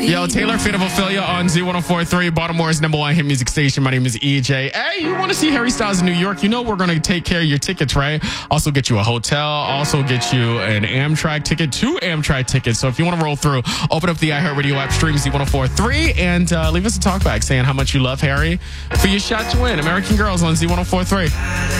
Yo, Taylor Fit of Ophelia on Z1043, Baltimore's #1 hit music station. My name is EJ. Hey, you want to see Harry Styles in New York? You know we're going to take care of your tickets, right? Also get you a hotel, also get you an Amtrak ticket, 2 Amtrak tickets. So if you want to roll through, open up the iHeartRadio app, stream Z1043, and leave us a talkback saying how much you love Harry for your shot to win. American Girls on Z1043.